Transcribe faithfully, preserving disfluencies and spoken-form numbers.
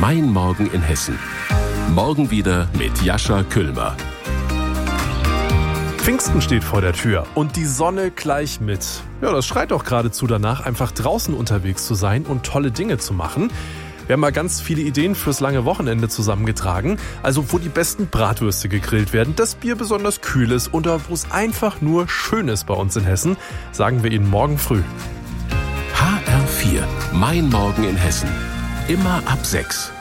Mein Morgen in Hessen. Morgen wieder mit Jascha Küllmer. Pfingsten steht vor der Tür und die Sonne gleich mit. Ja, das schreit doch geradezu danach, einfach draußen unterwegs zu sein und tolle Dinge zu machen. Wir haben mal ganz viele Ideen fürs lange Wochenende zusammengetragen. Also wo die besten Bratwürste gegrillt werden, das Bier besonders kühl ist oder wo es einfach nur schön ist bei uns in Hessen, sagen wir Ihnen morgen früh. H R vier. Mein Morgen in Hessen. Immer ab sechs.